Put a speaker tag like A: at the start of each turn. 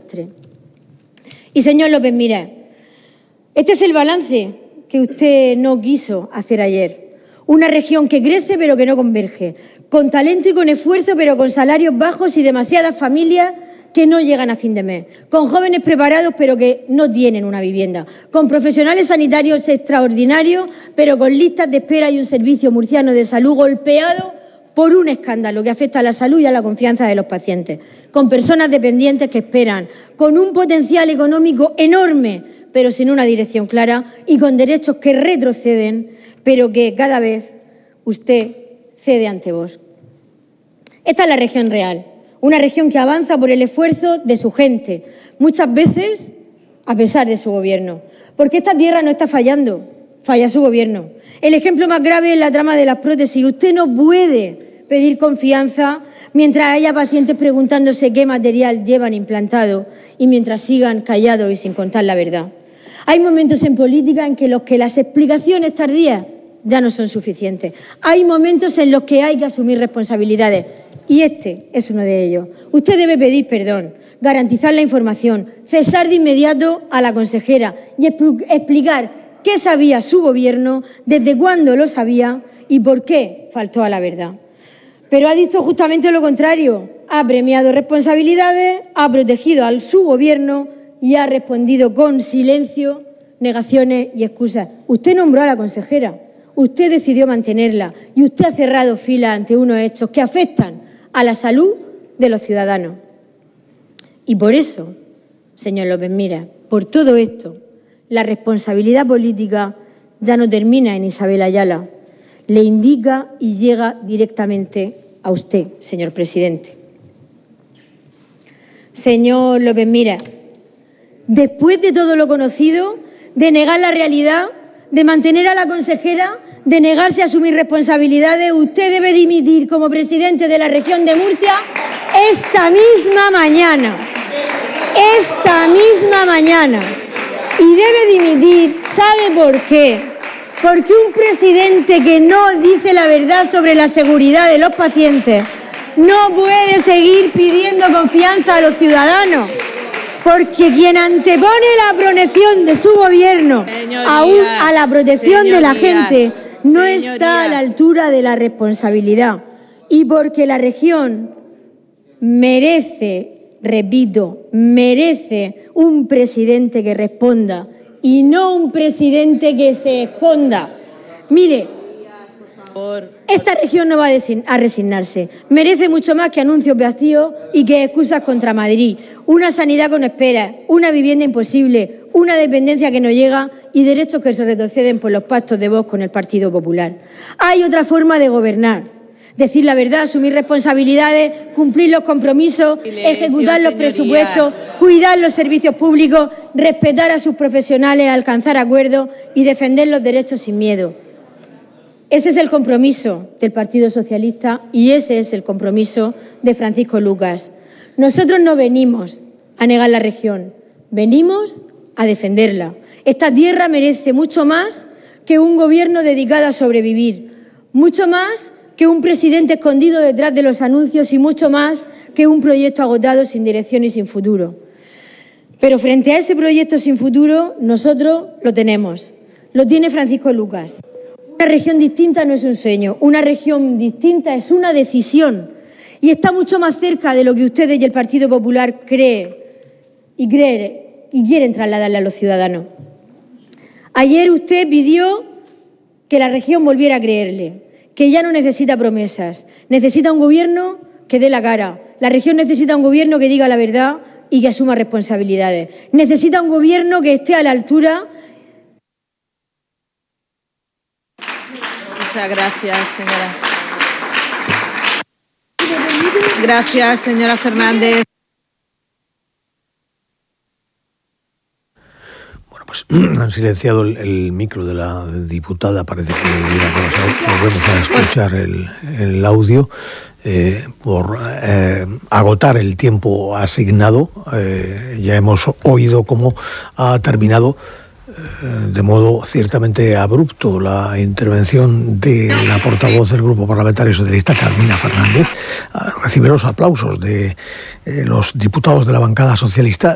A: desastre. Y, señor López Miras, este es el balance que usted no quiso hacer ayer. Una región que crece pero que no converge, con talento y con esfuerzo pero con salarios bajos y demasiadas familias que no llegan a fin de mes, con jóvenes preparados pero que no tienen una vivienda, con profesionales sanitarios extraordinarios pero con listas de espera y un servicio murciano de salud golpeado por un escándalo que afecta a la salud y a la confianza de los pacientes, con personas dependientes que esperan, con un potencial económico enorme pero sin una dirección clara y con derechos que retroceden pero que cada vez usted cede ante Vox. Esta es la región real. Una región que avanza por el esfuerzo de su gente, muchas veces a pesar de su gobierno. Porque esta tierra no está fallando, falla su gobierno. El ejemplo más grave es la trama de las prótesis. Usted no puede pedir confianza mientras haya pacientes preguntándose qué material llevan implantado y mientras sigan callados y sin contar la verdad. Hay momentos en política en que las explicaciones tardías ya no son suficientes. Hay momentos en los que hay que asumir responsabilidades. Y este es uno de ellos. Usted debe pedir perdón, garantizar la información, cesar de inmediato a la consejera y explicar qué sabía su gobierno, desde cuándo lo sabía y por qué faltó a la verdad. Pero ha dicho justamente lo contrario. Ha premiado responsabilidades, ha protegido a su gobierno y ha respondido con silencio, negaciones y excusas. Usted nombró a la consejera, usted decidió mantenerla y usted ha cerrado filas ante unos hechos que afectan a la salud de los ciudadanos. Y por eso, señor López Miras, por todo esto, la responsabilidad política ya no termina en Isabel Ayala, le indica y llega directamente a usted, señor presidente. Señor López Miras, después de todo lo conocido, de negar la realidad, de mantener a la consejera, de negarse a asumir responsabilidades, usted debe dimitir como presidente de la región de Murcia esta misma mañana. Esta misma mañana. Y debe dimitir, ¿sabe por qué? Porque un presidente que no dice la verdad sobre la seguridad de los pacientes no puede seguir pidiendo confianza a los ciudadanos. Porque quien antepone la protección de su gobierno a la protección de la gente no está a la altura de la responsabilidad. Y porque la región merece, repito, merece un presidente que responda y no un presidente que se esconda. Mire, esta región no va a resignarse. Merece mucho más que anuncios vacíos y que excusas contra Madrid. Una sanidad con esperas, una vivienda imposible, una dependencia que no llega y derechos que se retroceden por los pactos de Vox con el Partido Popular. Hay otra forma de gobernar. Decir la verdad, asumir responsabilidades, cumplir los compromisos, ejecutar los presupuestos, cuidar los servicios públicos, respetar a sus profesionales, alcanzar acuerdos y defender los derechos sin miedo. Ese es el compromiso del Partido Socialista y ese es el compromiso de Francisco Lucas. Nosotros no venimos a negar la región, venimos a defenderla. Esta tierra merece mucho más que un gobierno dedicado a sobrevivir, mucho más que un presidente escondido detrás de los anuncios y mucho más que un proyecto agotado sin dirección y sin futuro. Pero frente a ese proyecto sin futuro, nosotros lo tenemos. Lo tiene Francisco Lucas. Una región distinta no es un sueño, una región distinta es una decisión y está mucho más cerca de lo que ustedes y el Partido Popular creen y quieren trasladarle a los ciudadanos. Ayer usted pidió que la región volviera a creerle, que ya no necesita promesas, necesita un gobierno que dé la cara. La región necesita un gobierno que diga la verdad y que asuma responsabilidades. Necesita un gobierno que esté a la altura.
B: Muchas gracias, señora. Gracias, señora Fernández.
C: Bueno, pues han silenciado el micro de la diputada, parece que volvemos a escuchar el audio por agotar el tiempo asignado. Ya hemos oído cómo ha terminado de modo ciertamente abrupto la intervención de la portavoz del Grupo Parlamentario Socialista, Carmina Fernández. Recibe los aplausos de los diputados de la bancada socialista